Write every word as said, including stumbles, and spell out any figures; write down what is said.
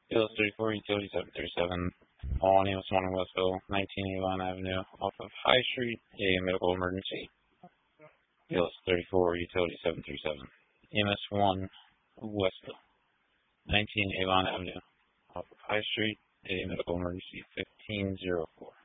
Hills thirty-four, Utility seven thirty-seven. All units one in Westville, nineteen Avon Avenue, off of High Street, a medical emergency. Hills thirty-four, Utility seven thirty-seven. E M S one, Westville, nineteen Avon Avenue, off of High Street, a medical emergency, fifteen oh four.